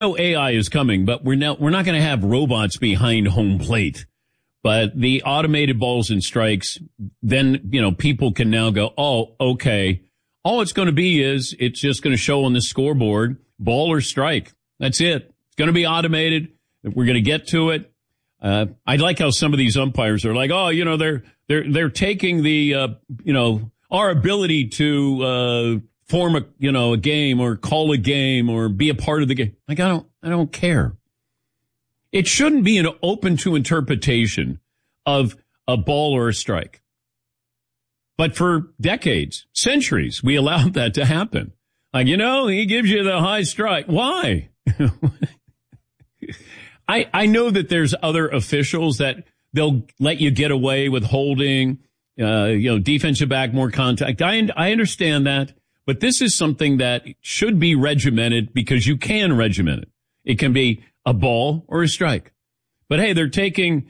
know AI is coming, but we're not going to have robots behind home plate. But the automated balls and strikes, then, people can now go, oh, okay. All it's going to be is it's just going to show on the scoreboard, ball or strike. That's it. It's going to be automated. We're going to get to it. I like how some of these umpires are like, oh, they're taking the, our ability to, form a game or call a game or be a part of the game. Like, I don't care. It shouldn't be an open to interpretation of a ball or a strike. But for decades, centuries, we allowed that to happen. Like, he gives you the high strike. Why? I know that there's other officials that they'll let you get away with holding, defensive back, more contact. I understand that, but this is something that should be regimented because you can regiment it. It can be a ball or a strike. But hey, they're taking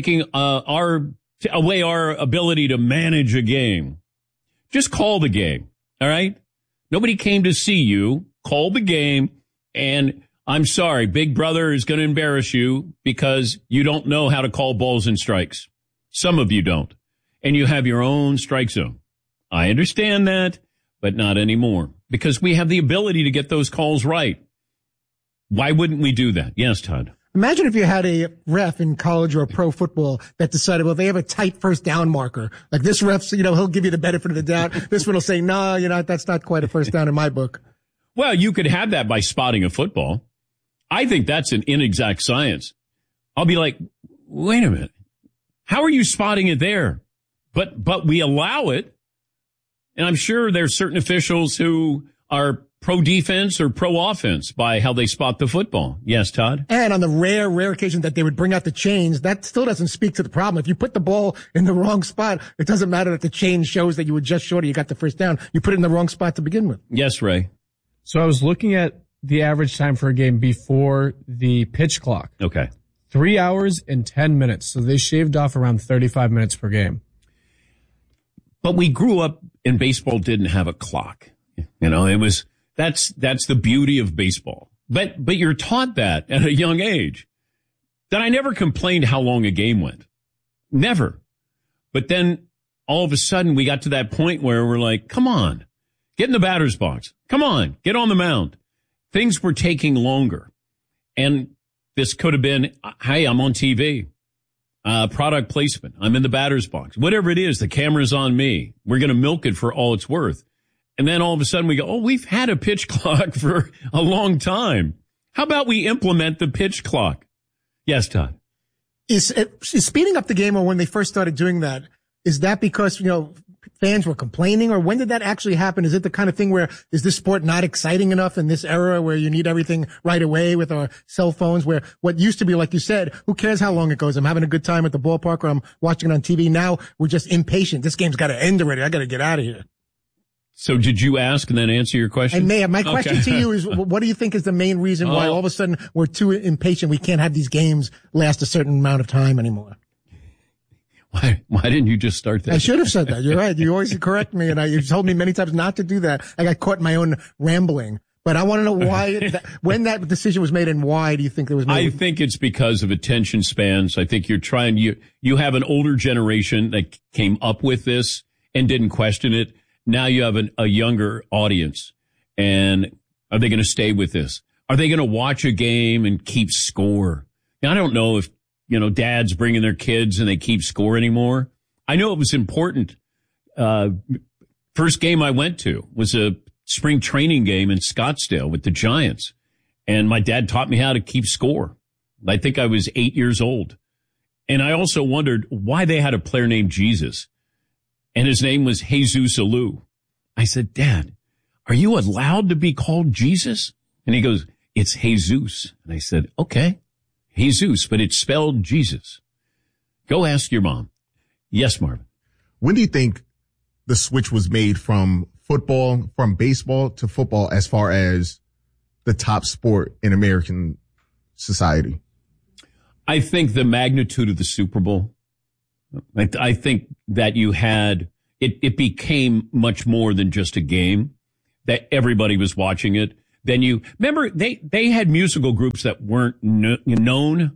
away our ability to manage a game. Just call the game. All right. Nobody came to see you. Call the game. And I'm sorry, Big Brother is going to embarrass you because you don't know how to call balls and strikes. Some of you don't. And you have your own strike zone. I understand that, but not anymore because we have the ability to get those calls right. Why wouldn't we do that? Yes, Todd. Imagine if you had a ref in college or pro football that decided, well, they have a tight first down marker. Like this ref, he'll give you the benefit of the doubt. This one will say, no, that's not quite a first down in my book. Well, you could have that by spotting a football. I think that's an inexact science. I'll be like, wait a minute. How are you spotting it there? But we allow it. And I'm sure there's certain officials who are pro defense or pro offense by how they spot the football. Yes, Todd? And on the rare occasion that they would bring out the chains, that still doesn't speak to the problem. If you put the ball in the wrong spot, it doesn't matter that the chain shows that you were just short or you got the first down. You put it in the wrong spot to begin with. Yes, Ray. So I was looking at the average time for a game before the pitch clock. Okay. 3 hours and 10 minutes. So they shaved off around 35 minutes per game. But we grew up and baseball didn't have a clock. It was, that's the beauty of baseball. But you're taught that at a young age. That I never complained how long a game went. Never. But then all of a sudden we got to that point where we're like, come on, get in the batter's box. Come on, get on the mound. Things were taking longer. And this could have been, hey, I'm on TV. Product placement. I'm in the batter's box. Whatever it is, the camera's on me. We're going to milk it for all it's worth. And then all of a sudden we go, oh, we've had a pitch clock for a long time. How about we implement the pitch clock? Yes, Todd. Is speeding up the game, or when they first started doing that, is that because, fans were complaining, or when did that actually happen? Is it the kind of thing where is this sport not exciting enough in this era where you need everything right away with our cell phones, where what used to be, like you said, who cares how long it goes? I'm having a good time at the ballpark or I'm watching it on TV. Now we're just impatient. This game's got to end already. I got to get out of here. So did you ask and then answer your question? My question to you is, what do you think is the main reason why all of a sudden we're too impatient? We can't have these games last a certain amount of time anymore. Why didn't you just start that? I should have said that. You're right. You always correct me, and you told me many times not to do that. I got caught in my own rambling. But I want to know why, when that decision was made, and why do you think it was made? I think it's because of attention spans. I think you have an older generation that came up with this and didn't question it. Now you have a younger audience. And are they going to stay with this? Are they going to watch a game and keep score? Now, I don't know if, dads bringing their kids and they keep score anymore. I know it was important. First game I went to was a spring training game in Scottsdale with the Giants. And my dad taught me how to keep score. I think I was 8 years old. And I also wondered why they had a player named Jesus. And his name was Jesus Alou. I said, Dad, are you allowed to be called Jesus? And he goes, it's Jesus. And I said, okay, Jesus, but it's spelled Jesus. Go ask your mom. Yes, Marvin. When do you think the switch was made from baseball to football as far as the top sport in American society? I think the magnitude of the Super Bowl. I think that you had, it became much more than just a game, that everybody was watching it. then you remember they had musical groups that weren't known.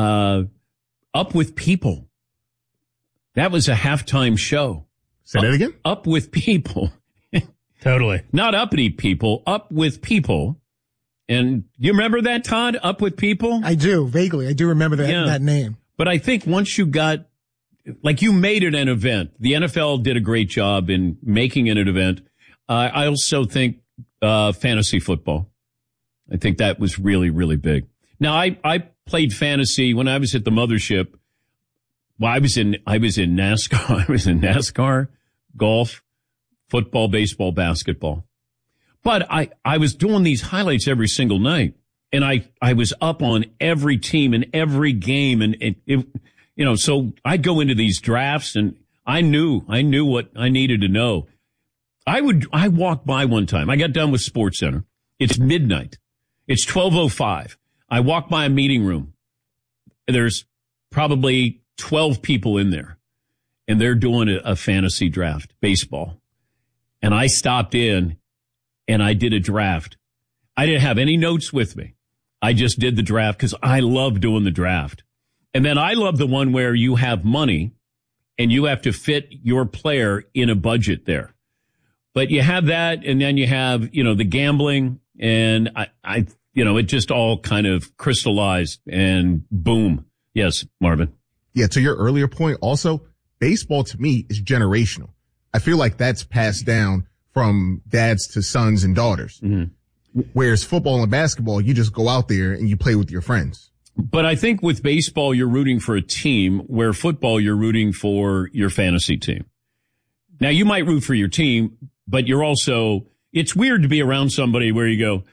Up with People. That was a halftime show. Say that again? Up with People. Totally. Not uppity people, Up with People. And you remember that, Todd? Up with People? I do, vaguely. I do remember that name. But I think once you got, like you made it an event. The NFL did a great job in making it an event. I also think fantasy football. I think that was really, really big. Now, I played fantasy when I was at the mothership. Well, I was in NASCAR. I was in NASCAR, golf, football, baseball, basketball. But I was doing these highlights every single night. And I was up on every team and every game. And it, so I'd go into these drafts and I knew what I needed to know. I walked by one time. I got done with SportsCenter. It's midnight. It's 12:05. I walk by a meeting room. There's probably 12 people in there, and they're doing a fantasy draft, baseball. And I stopped in, and I did a draft. I didn't have any notes with me. I just did the draft because I love doing the draft. And then I love the one where you have money, and you have to fit your player in a budget there. But you have that, and then you have, the gambling, and it just all kind of crystallized and boom. Yes, Marvin. Yeah, to your earlier point, also, baseball to me is generational. I feel like that's passed down from dads to sons and daughters. Mm-hmm. Whereas football and basketball, you just go out there and you play with your friends. But I think with baseball, you're rooting for a team, where football, you're rooting for your fantasy team. Now, you might root for your team, but you're also, it's weird to be around somebody where you go,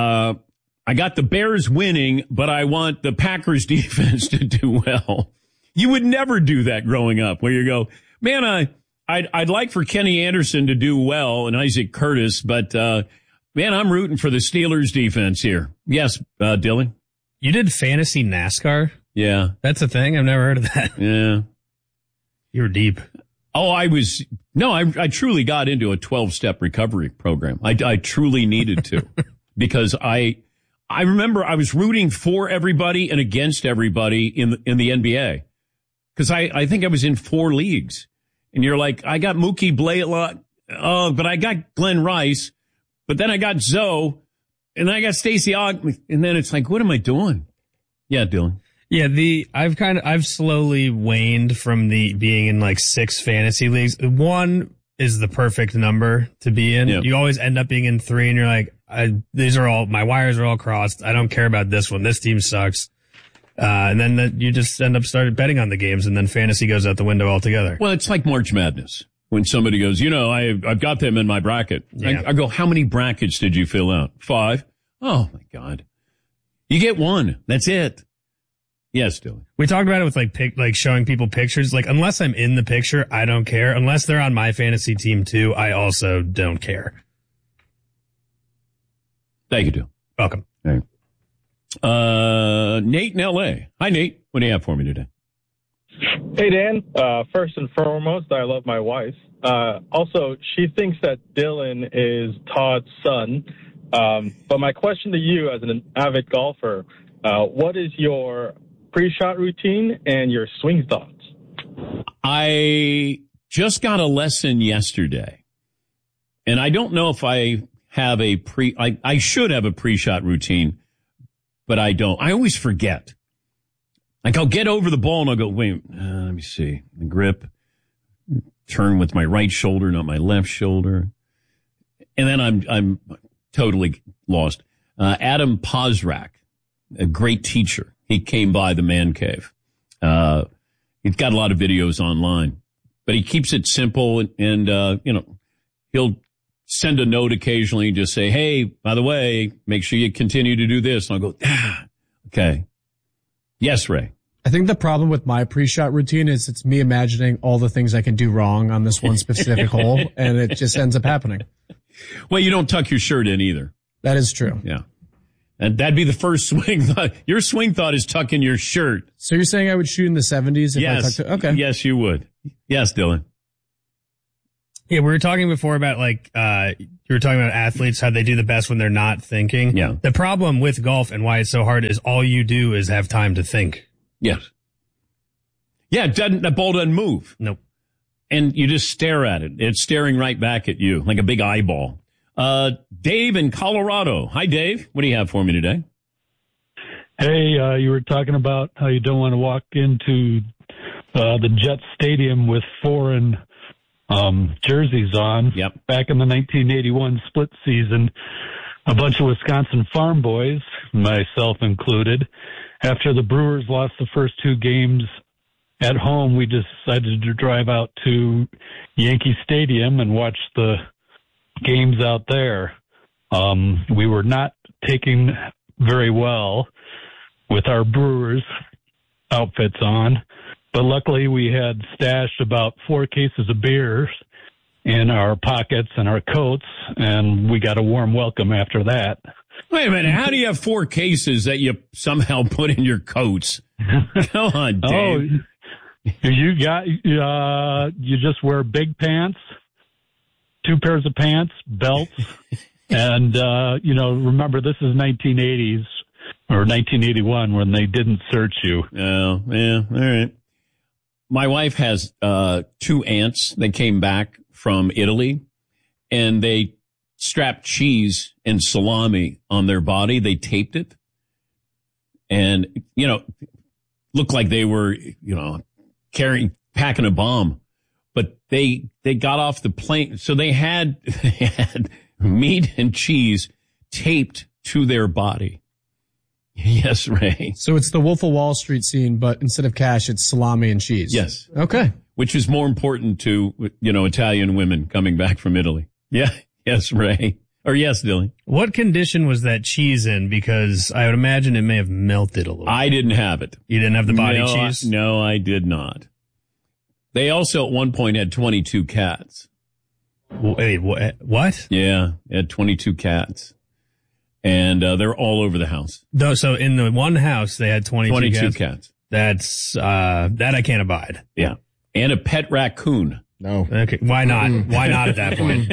I got the Bears winning, but I want the Packers defense to do well. You would never do that growing up, where you go, man, I'd like for Kenny Anderson to do well and Isaac Curtis, but man, I'm rooting for the Steelers defense here. Yes, Dylan? You did fantasy NASCAR? Yeah. That's a thing? I've never heard of that. Yeah. You were deep. Oh, I truly got into a 12-step recovery program. I truly needed to because I remember I was rooting for everybody and against everybody in the NBA because I think I was in 4 leagues. And you're like, I got Mookie Blaylock, but I got Glenn Rice, but then I got Zoe, and then I got Stacey Ogg, and then it's like, what am I doing? Yeah, Dylan. Yeah, I've slowly waned from being in like 6 fantasy leagues. 1 is the perfect number to be in. Yep. You always end up being in 3 and you're like, my wires are all crossed. I don't care about this one. This team sucks. And then you just end up started betting on the games, and then fantasy goes out the window altogether. Well, it's like March Madness. When somebody goes, I've got them in my bracket. Yeah. I go, how many brackets did you fill out? 5? Oh my God. You get 1. That's it. Yes, Dylan. We talked about it with like showing people pictures. Like, unless I'm in the picture, I don't care. Unless they're on my fantasy team too, I also don't care. Thank you, Dylan. Welcome. Hey. Nate in L.A. Hi, Nate. What do you have for me today? Hey, Dan. First and foremost, I love my wife. Also, she thinks that Dylan is Todd's son. But my question to you as an avid golfer, what is your pre-shot routine and your swing thoughts? I just got a lesson yesterday, and I don't know if I have I should have a pre-shot routine, but I don't. I always forget. Like, I'll get over the ball and I'll go, wait, let me see. The grip, turn with my right shoulder, not my left shoulder. And then I'm totally lost. Adam Pozrak, a great teacher. He came by the man cave. He's got a lot of videos online, but he keeps it simple and he'll send a note occasionally and just say, hey, by the way, make sure you continue to do this. And I'll go, okay. Yes, Ray. I think the problem with my pre-shot routine is it's me imagining all the things I can do wrong on this one specific hole, and it just ends up happening. Well, you don't tuck your shirt in either. That is true. Yeah. And that'd be the first swing thought. Your swing thought is tucking your shirt. So you're saying I would shoot in the 70s if I tucked it? Okay. Yes, you would. Yes, Dylan. Yeah, we were talking before about You were talking about athletes, how they do the best when they're not thinking. Yeah. The problem with golf and why it's so hard is all you do is have time to think. Yes. Yeah, that ball doesn't move. Nope. And you just stare at it. It's staring right back at you like a big eyeball. Dave in Colorado. Hi, Dave. What do you have for me today? Hey, you were talking about how you don't want to walk into the Jet Stadium with foreign jerseys on. Yep. Back in the 1981 split season, a bunch of Wisconsin farm boys, myself included, after the Brewers lost the first two games at home, we decided to drive out to Yankee Stadium and watch the games out there. We were not taking very well with our Brewers outfits on, but luckily we had stashed about 4 cases of beers in our pockets and our coats, and we got a warm welcome after that. Wait a minute. How do you have 4 cases that you somehow put in your coats? Come on, Dave. Oh, you just wear big pants, 2 pairs of pants, belts, and, remember this is 1980s or 1981 when they didn't search you. Oh, yeah. All right. My wife has 2 aunts that came back from Italy, and they strapped cheese and salami on their body. They taped it and, looked like they were, packing a bomb, but they got off the plane. So they had meat and cheese taped to their body. Yes, Ray. So it's the Wolf of Wall Street scene, but instead of cash, it's salami and cheese. Yes. Okay. Which is more important to, Italian women coming back from Italy. Yeah. Yes, Ray. Or yes, Dylan. What condition was that cheese in? Because I would imagine it may have melted a little. I didn't have it. You didn't have the body cheese? No, I did not. They also at one point had 22 cats. Wait, what? Yeah, they had 22 cats. And they're all over the house. So in the one house, they had 22 cats. That's, that I can't abide. Yeah. And a pet raccoon. No. Okay. Why not? Why not at that point?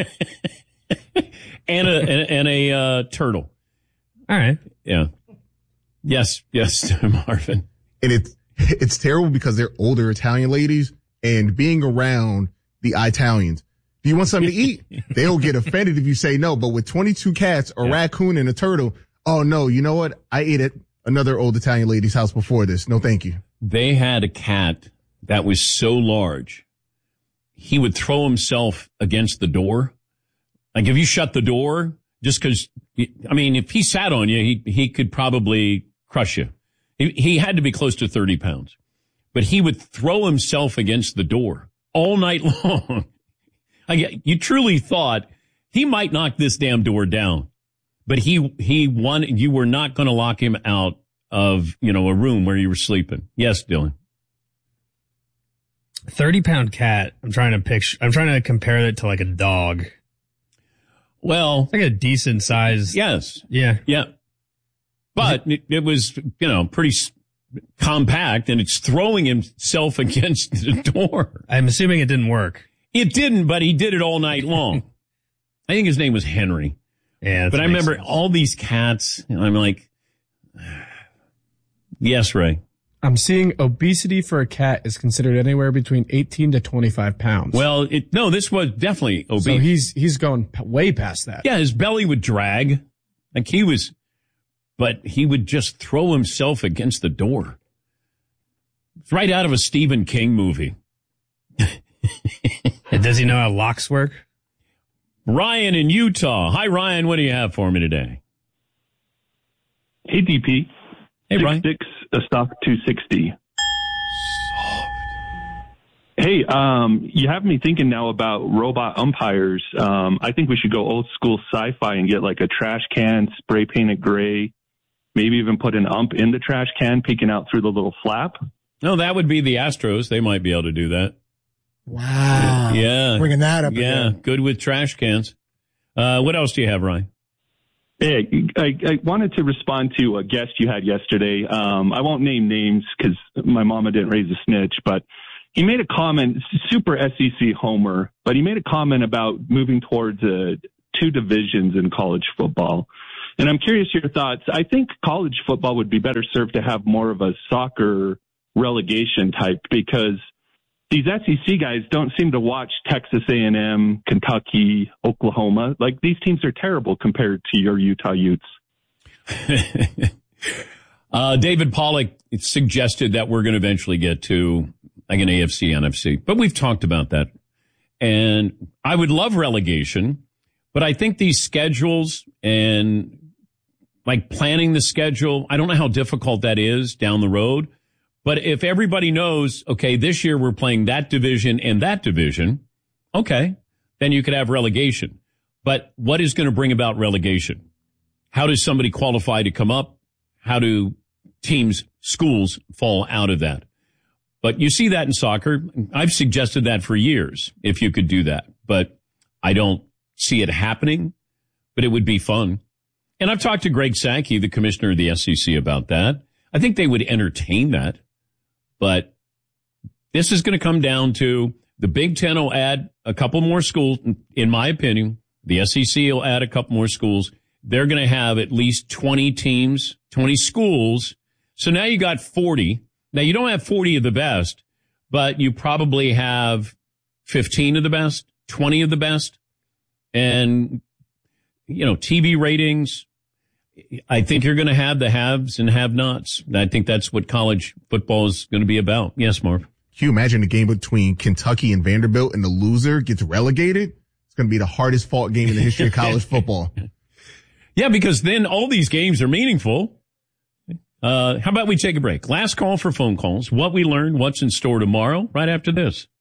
and a turtle. All right. Yeah. Yes, Marvin. And it's terrible because they're older Italian ladies, and being around the Italians. Do you want something to eat? They'll get offended if you say no. But with 22 cats, a raccoon, and a turtle, oh no, you know what? I ate at another old Italian lady's house before this. No, thank you. They had a cat that was so large, he would throw himself against the door. Like if you shut the door, just because, if he sat on you, he could probably crush you. He had to be close to 30 pounds. But he would throw himself against the door all night long. You truly thought he might knock this damn door down. But he wanted, you were not going to lock him out of, a room where you were sleeping. Yes, Dylan. 30-pound cat. I'm trying to compare it to like a dog. Well, it's like a decent size. Yes. Yeah. Yeah. But it was, pretty compact, and it's throwing himself against the door. I'm assuming it didn't work. It didn't, but he did it all night long. I think his name was Henry. Yeah. But I remember all these cats, and I'm like, yes, Ray. I'm seeing obesity for a cat is considered anywhere between 18 to 25 pounds. Well, this was definitely obese. So he's going way past that. Yeah, his belly would drag. But he would just throw himself against the door. It's right out of a Stephen King movie. Does he know how locks work? Ryan in Utah. Hi, Ryan. What do you have for me today? Hey, DP. Hey, Ryan. 6'6", a stock 260. Hey, you have me thinking now about robot umpires. I think we should go old school sci-fi and get like a trash can, spray paint it gray, maybe even put an ump in the trash can, peeking out through the little flap. No, that would be the Astros. They might be able to do that. Wow. Yeah. Bringing that up Yeah, again. good with trash cans. What else do you have, Ryan? Hey, I wanted to respond to a guest you had yesterday. I won't name names because my mama didn't raise a snitch, but he made a comment, super SEC homer, but he made a comment about moving towards a two divisions in college football. And I'm curious your thoughts. I think college football would be better served to have more of a soccer relegation type, because these SEC guys don't seem to watch Texas A&M, Kentucky, Oklahoma. Like, these teams are terrible compared to your Utah Utes. David Pollack suggested that we're going to eventually get to like an AFC, NFC, but we've talked about that. And I would love relegation, but I think these schedules and like planning the schedule, I don't know how difficult that is down the road. But if everybody knows, okay, this year we're playing that division and that division, okay, then you could have relegation. But what is going to bring about relegation? How does somebody qualify to come up? How do teams, schools fall out of that? But you see that in soccer. I've suggested that for years, if you could do that. But I don't see it happening, but it would be fun. And I've talked to Greg Sankey, the commissioner of the SEC, about that. I think they would entertain that. But this is going to come down to the Big Ten will add a couple more schools, in my opinion. The SEC will add a couple more schools. They're going to have at least 20 teams, 20 schools. So now you got 40. Now you don't have 40 of the best, but you probably have 15 of the best, 20 of the best. And, you know, TV ratings, I think you're going to have the haves and have-nots. I think that's what college football is going to be about. Yes, Marv. Can you imagine a game between Kentucky and Vanderbilt and the loser gets relegated? It's going to be the hardest fought game in the history of college football. Yeah, because then all these games are meaningful. How about we take a break? Last call for phone calls. What we learned, what's in store tomorrow, right after this.